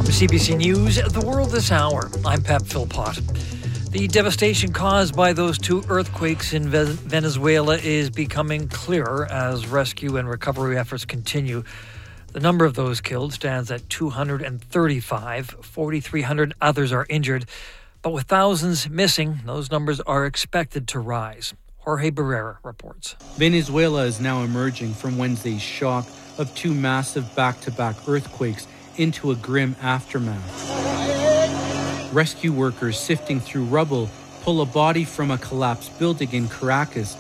CBC News, The World This Hour. I'm Pep Philpott. The devastation caused by those two earthquakes in Venezuela is becoming clearer as rescue and recovery efforts continue. The number of those killed stands at 235. 4,300 others are injured. But with thousands missing, those numbers are expected to rise. Jorge Barrera reports. Venezuela is now emerging from Wednesday's shock of two massive back-to-back earthquakes into a grim aftermath. Rescue workers sifting through rubble pull a body from a collapsed building in Caracas.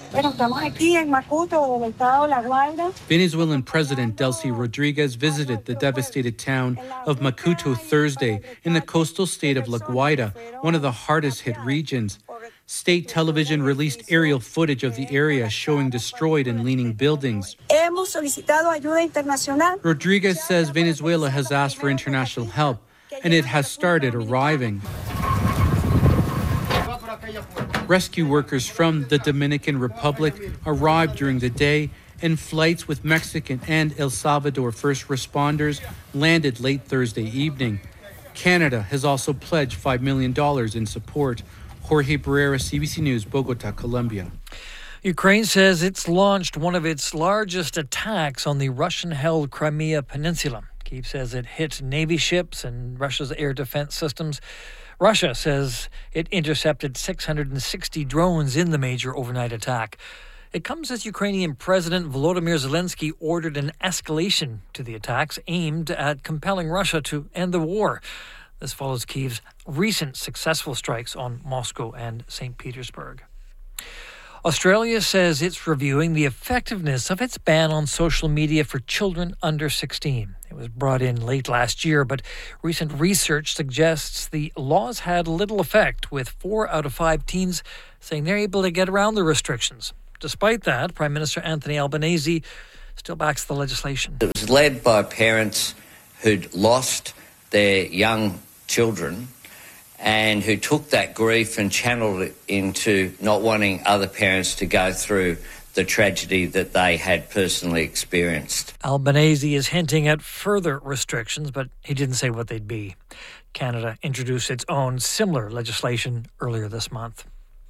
Venezuelan President Delcy Rodriguez visited the devastated town of Macuto Thursday in the coastal state of La Guaira, one of the hardest hit regions. State television released aerial footage of the area showing destroyed and leaning buildings. Rodriguez says Venezuela has asked for international help, and it has started arriving. Rescue workers from the Dominican Republic arrived during the day, and flights with Mexican and El Salvador first responders landed late Thursday evening. Canada has also pledged $5 million in support. Jorge Barrera, CBC News, Bogota, Colombia. Ukraine says it's launched one of its largest attacks on the Russian-held Crimea Peninsula. Kyiv says it hit Navy ships and Russia's air defense systems. Russia says it intercepted 660 drones in the major overnight attack. It comes as Ukrainian President Volodymyr Zelensky ordered an escalation to the attacks aimed at compelling Russia to end the war. This follows Kyiv's recent successful strikes on Moscow and St. Petersburg. Australia says it's reviewing the effectiveness of its ban on social media for children under 16. It was brought in late last year, but recent research suggests the laws had little effect, with 4 out of 5 teens saying they're able to get around the restrictions. Despite that, Prime Minister Anthony Albanese still backs the legislation. It was led by parents who'd lost their young children and who took that grief and channeled it into not wanting other parents to go through the tragedy that they had personally experienced. Albanese is hinting at further restrictions, but he didn't say what they'd be. Canada introduced its own similar legislation earlier this month.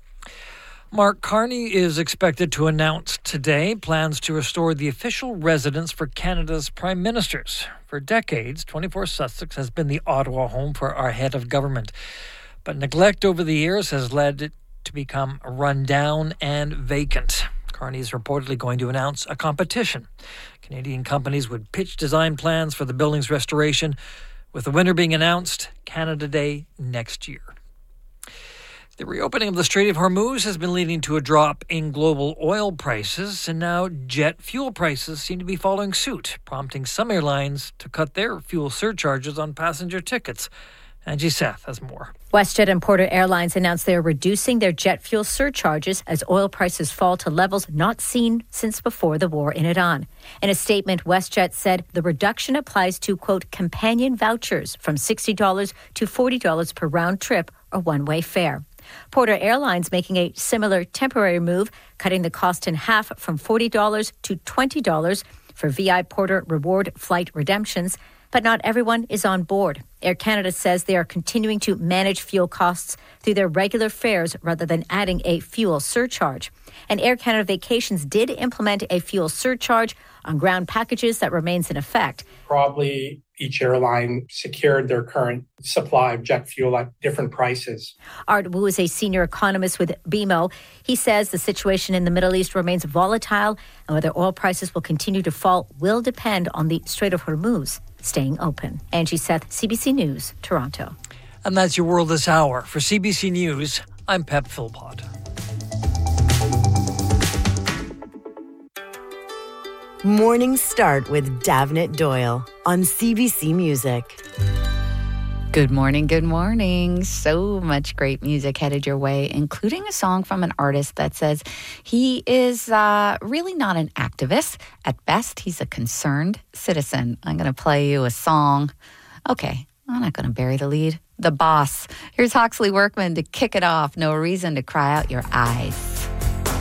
Mark Carney is expected to announce today plans to restore the official residence for Canada's prime ministers. For decades, 24 Sussex has been the Ottawa home for our head of government. But neglect over the years has led it to become run down and vacant. Carney is reportedly going to announce a competition. Canadian companies would pitch design plans for the building's restoration, with the winner being announced Canada Day next year. The reopening of the Strait of Hormuz has been leading to a drop in global oil prices, and now jet fuel prices seem to be following suit, prompting some airlines to cut their fuel surcharges on passenger tickets. Angie Seth has more. WestJet and Porter Airlines announced they are reducing their jet fuel surcharges as oil prices fall to levels not seen since before the war in Iran. In a statement, WestJet said the reduction applies to, quote, companion vouchers from $60 to $40 per round trip or one-way fare. Porter Airlines making a similar temporary move, cutting the cost in half from $40 to $20 for VI Porter Reward flight redemptions. But not everyone is on board. Air Canada says they are continuing to manage fuel costs through their regular fares rather than adding a fuel surcharge. And Air Canada Vacations did implement a fuel surcharge on ground packages that remains in effect. Probably each airline secured their current supply of jet fuel at different prices. Art Wu is a senior economist with BMO. He says the situation in the Middle East remains volatile, and whether oil prices will continue to fall will depend on the Strait of Hormuz staying open. Angie Seth, CBC News, Toronto. And that's your World This Hour. For CBC News, I'm Pep Philpott. Mornings start with Davnit Doyle on CBC Music. Good morning, good morning. So much great music headed your way, including a song from an artist that says he is really not an activist. At best, he's a concerned citizen. I'm going to play you a song. Okay, I'm not going to bury the lead. The Boss. Here's Hawksley Workman to kick it off. No reason to cry out your eyes.